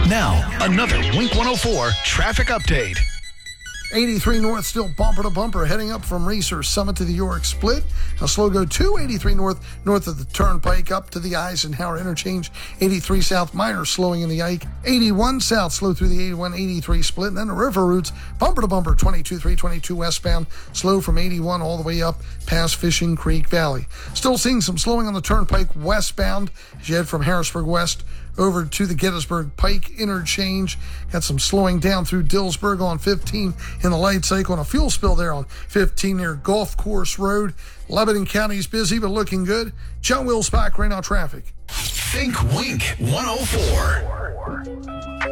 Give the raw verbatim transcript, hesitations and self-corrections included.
Now, another Wink one oh four traffic update. eighty-three North still bumper to bumper heading up from Reeser Summit to the York Split. A slow go to eighty-three North, north of the Turnpike up to the Eisenhower Interchange. eighty-three South minor slowing in the Ike. eighty-one South slow through the eighty-one eighty-three Split. And then the river routes bumper to bumper twenty-two three twenty-two westbound. Slow from eighty-one all the way up past Fishing Creek Valley. Still seeing some slowing on the Turnpike westbound as you head from Harrisburg West over to the Gettysburg Pike interchange. Got some slowing down through Dillsburg on fifteen in the light cycle, and a fuel spill there on fifteen near Golf Course Road. Lebanon County's busy but looking good. John Wills back right now traffic. Think Wink one oh four.